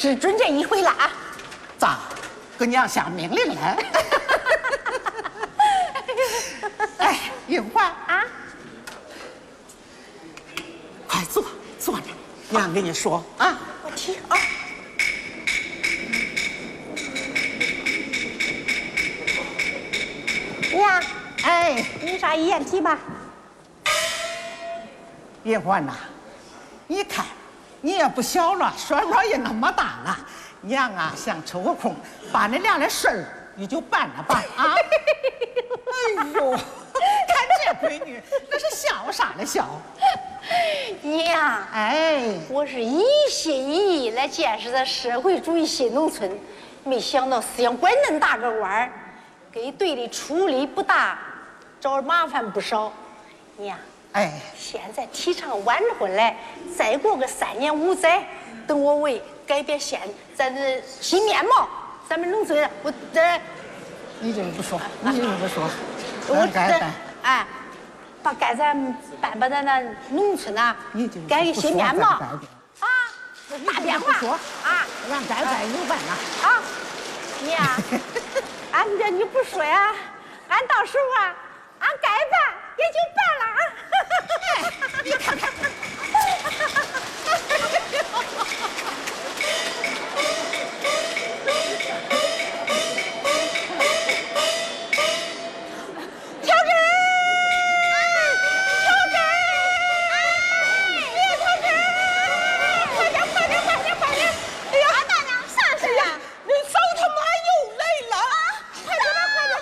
只准这一回了啊！ 咋？给娘下命令了？哎，英环啊， 快坐，坐着。娘跟你说啊， 我提啊。娘， 哎， 你啥遗言提吧？ 英环呐，你看你也不小了，岁数也那么大了，娘啊想抽个空把那俩的事儿你就办了吧啊！哎呦，看这闺女，那是笑啥的笑？ 娘， 哎， 我是一心一意来建设这社会主义新农村，没想到思想拐恁大个弯儿，给队里出力不大，找麻烦不少。娘， 哎， 现在提倡晚婚来，再过个3年5载，等我为改变咱的新面貌，咱们农村我这。 你这个不说，你这个不说， 我改哎，咱办咱那农村呐，改个新面貌啊，大变化啊， 让改有办呐啊，娘，俺这你不说呀，俺到时候啊，俺该办也就办了啊。 你看看，